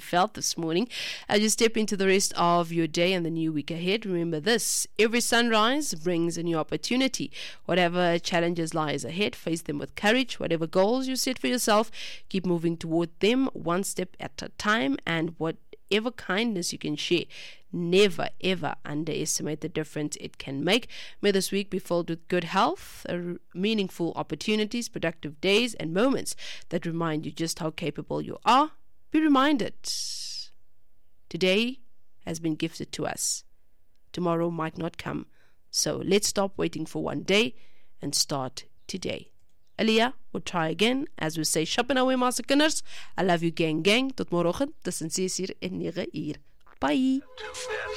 felt this morning. As you step into the rest of your day and the new week ahead, remember this: every sunrise brings a new opportunity. Whatever challenges lies ahead, face them with courage. Whatever goals you set for yourself, keep moving toward them one step at a time. And whatever kindness you can share, never ever underestimate the difference it can make. May this week be filled with good health, meaningful opportunities, productive days, and moments that remind you just how capable you are. Be reminded, today has been gifted to us. Tomorrow might not come. So let's stop waiting for one day and start today. Aliyah, we'll try again. As we say, shop en away, master kinders. I love you, gang. Tot morgen tussen 6 uur en 9 uur. Bye.